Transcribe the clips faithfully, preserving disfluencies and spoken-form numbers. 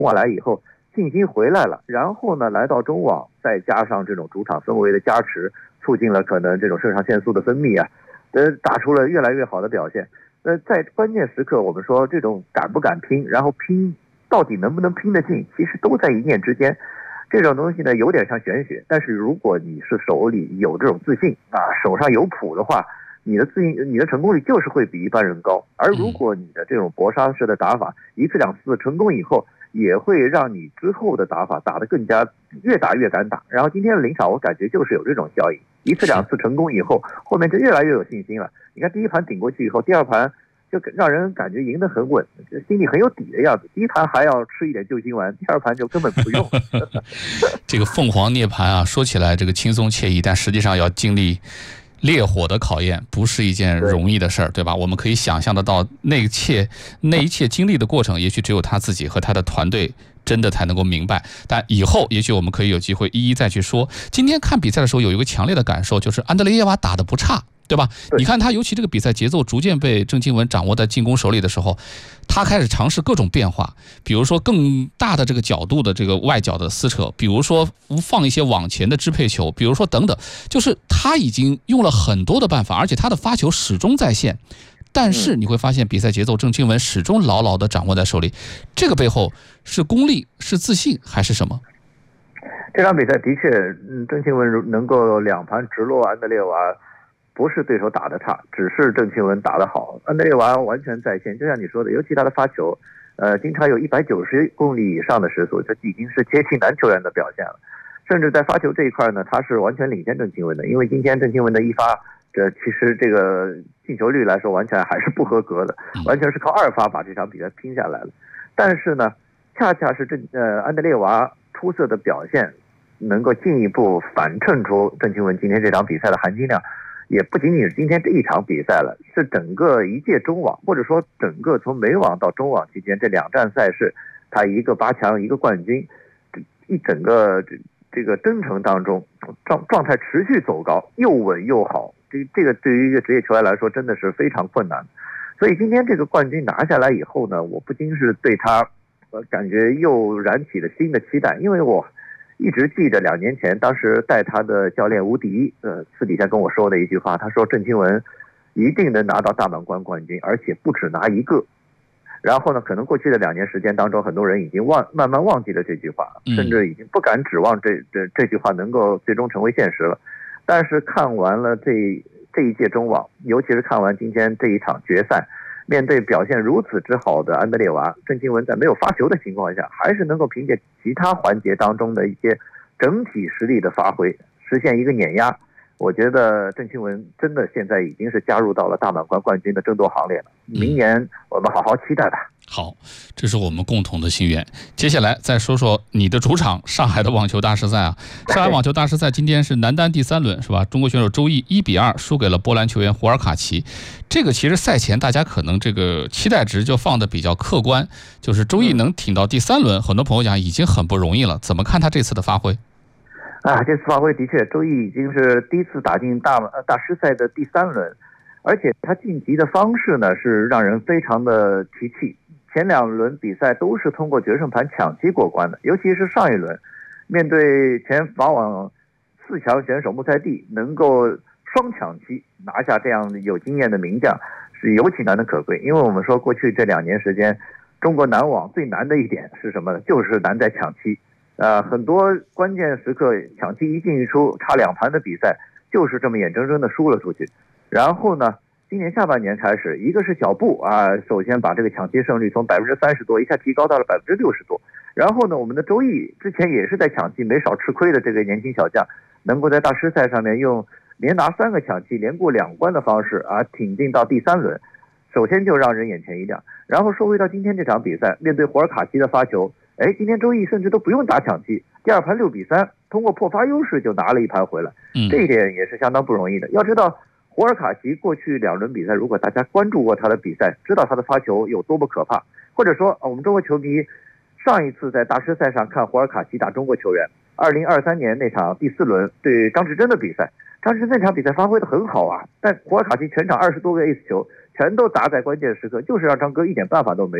瓦来以后信心回来了，然后呢来到中网，再加上这种主场氛围的加持，促进了可能这种肾上腺素的分泌啊，呃，打出了越来越好的表现。那在关键时刻，我们说这种敢不敢拼，然后拼到底能不能拼得进，其实都在一念之间。这种东西呢，有点像玄学，但是如果你是手里有这种自信啊，手上有谱的话，你的自信，你的成功率就是会比一般人高。而如果你的这种搏杀式的打法一次两次成功以后，也会让你之后的打法打得更加越打越敢打。然后今天的临场，我感觉就是有这种效应，一次两次成功以后，后面就越来越有信心了。你看第一盘顶过去以后，第二盘就让人感觉赢得很稳，心里很有底的样子。第一盘还要吃一点救心丸，第二盘就根本不用。 这个凤凰涅槃啊，说起来这个轻松惬意，但实际上要经历烈火的考验，不是一件容易的事儿，对吧？我们可以想象得到那一切那一切经历的过程，也许只有他自己和他的团队真的才能够明白。但以后也许我们可以有机会一一再去说。今天看比赛的时候有一个强烈的感受，就是安德烈耶娃打得不差，对吧？你看他尤其这个比赛节奏逐渐被郑钦文掌握在进攻手里的时候，他开始尝试各种变化，比如说更大的这个角度的这个外角的撕扯，比如说放一些往前的支配球，比如说等等，就是他已经用了很多的办法，而且他的发球始终在线。但是你会发现比赛节奏郑钦文始终牢牢地掌握在手里，这个背后是功力，是自信，还是什么？ 这场比赛的确，嗯，郑钦文能够两盘直落安德烈娃，不是对手打得差，只是郑钦文打得好。安德烈娃完全在线，就像你说的，尤其他的发球，呃，经常有一百九十公里以上的时速，这已经是接近男球员的表现了。甚至在发球这一块呢，他是完全领先郑钦文的，因为今天郑钦文的一发，这其实这个进球率来说完全还是不合格的，完全是靠二发把这场比赛拼下来了。但是呢，恰恰是郑呃安德烈娃出色的表现，能够进一步反衬出郑钦文今天这场比赛的含金量。也不仅仅是今天这一场比赛了，是整个一届中网，或者说整个从美网到中网期间这两站赛事，他一个八强一个冠军，一整个这这个征程当中状状态持续走高，又稳又好，这这个对于一个职业球员来说真的是非常困难。所以今天这个冠军拿下来以后呢，我不禁是对他呃感觉又燃起了新的期待，因为我一直记得两年前，当时带他的教练吴迪，呃，私底下跟我说的一句话，他说郑钦文一定能拿到大满贯冠军，而且不止拿一个。然后呢，可能过去的两年时间当中，很多人已经忘慢慢忘记了这句话，甚至已经不敢指望这这这句话能够最终成为现实了。但是看完了这这一届中网，尤其是看完今天这一场决赛，面对表现如此之好的安德烈娃，郑钦文在没有发球的情况下，还是能够凭借其他环节当中的一些整体实力的发挥，实现一个碾压。我觉得郑钦文真的现在已经是加入到了大满贯冠军的争夺行列了。明年我们好好期待吧。 好，这是我们共同的心愿。接下来再说说你的主场上海的网球大师赛啊。上海网球大师赛今天是男单第三轮，是吧？中国选手周毅一比二输给了波兰球员胡尔卡奇。这个其实赛前大家可能这个期待值就放的比较客观，就是周毅能挺到第三轮，很多朋友讲已经很不容易了。怎么看他这次的发挥？ 啊，这次发挥的确，周毅已经是第一次打进大大师赛的第三轮，而且他晋级的方式呢是让人非常的提气。前两轮比赛都是通过决胜盘抢七过关的，尤其是上一轮面对前法网四强选手穆塞蒂，能够双抢七拿下这样有经验的名将是尤其难能可贵。因为我们说过去这两年时间，中国男网最难的一点是什么呢？就是难在抢七。呃，很多关键时刻抢七一进一出，差两盘的比赛就是这么眼睁睁的输了出去。然后呢，今年下半年开始，一个是小布啊，首先把这个抢七胜率从百分之三十多一下提高到了百分之六十多。然后呢，我们的周毅之前也是在抢七没少吃亏的这个年轻小将，能够在大师赛上面用连拿三个抢七、连过两关的方式啊，挺进到第三轮，首先就让人眼前一亮。然后说回到今天这场比赛，面对胡尔卡奇的发球，哎，今天周毅甚至都不用打抢七，第二盘六比三，通过破发优势就拿了一盘回来，这一点也是相当不容易的。要知道，胡尔卡奇过去两轮比赛，如果大家关注过他的比赛，知道他的发球有多么可怕，或者说我们中国球迷上一次在大师赛上看胡尔卡奇打中国球员，二零二三年那场第四轮对张志臻的比赛，张志臻那场比赛发挥的很好啊，但胡尔卡奇全场二十多个 ace 球全都砸在关键时刻，就是让张哥一点办法都没有。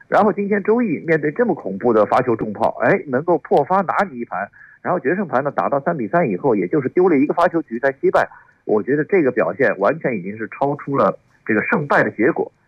然后今天周易面对这么恐怖的发球重炮，哎，能够破发拿你一盘，然后决胜盘呢打到三比三以后，也就是丢了一个发球局才惜败。我觉得这个表现完全已经是超出了这个胜败的结果。